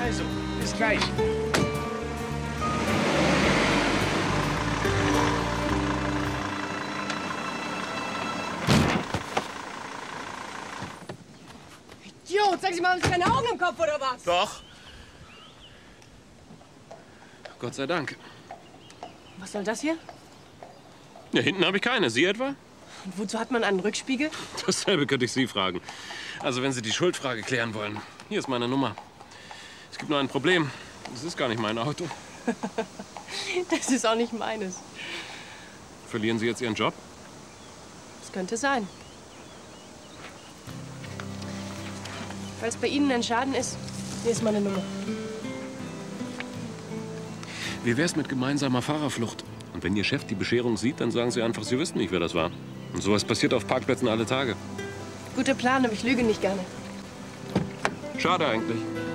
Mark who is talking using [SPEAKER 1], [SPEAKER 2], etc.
[SPEAKER 1] Also, bis gleich.
[SPEAKER 2] Idiot, sag Sie mal, haben Sie keine Augen im Kopf oder was?
[SPEAKER 3] Doch. Gott sei Dank.
[SPEAKER 2] Was soll das hier?
[SPEAKER 3] Ja, hinten habe ich keine. Sie etwa?
[SPEAKER 2] Und wozu hat man einen Rückspiegel?
[SPEAKER 3] Dasselbe könnte ich Sie fragen. Also, wenn Sie die Schuldfrage klären wollen, hier ist meine Nummer. Es gibt nur ein Problem. Es ist gar nicht mein Auto.
[SPEAKER 2] Das ist auch nicht meines.
[SPEAKER 3] Verlieren Sie jetzt Ihren Job?
[SPEAKER 2] Das könnte sein. Falls bei Ihnen ein Schaden ist, hier ist meine Nummer.
[SPEAKER 3] Wie wär's mit gemeinsamer Fahrerflucht? Und wenn Ihr Chef die Bescherung sieht, dann sagen Sie einfach, Sie wüssten nicht, wer das war. Und sowas passiert auf Parkplätzen alle Tage.
[SPEAKER 2] Guter Plan, aber ich lüge nicht gerne.
[SPEAKER 3] Schade eigentlich.